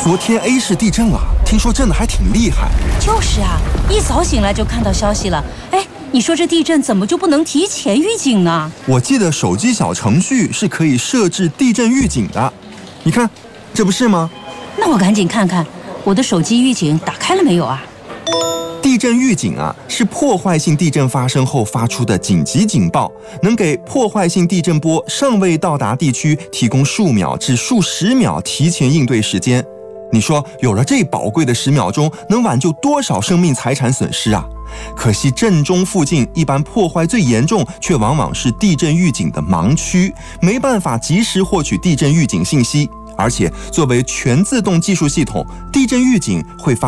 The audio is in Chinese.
昨天 A 市地震了，听说震得还挺厉害。 就是啊，一早醒来就看到消息了。哎，你说这地震怎么就不能提前预警呢？ 我记得手机小程序是可以设置地震预警的，你看，这不是吗？ 那我赶紧看看我的手机预警打开了没有啊？ 地震预警啊，是破坏性地震发生后发出的紧急警报，能给破坏性地震波尚未到达地区提供数秒至数十秒提前应对时间。你说有了这宝贵的10秒钟，能挽救多少生命财产损失啊？可惜震中附近一般破坏最严重，却往往是地震预警的盲区，没办法及时获取地震预警信息。而且作为全自动技术系统，地震预警会发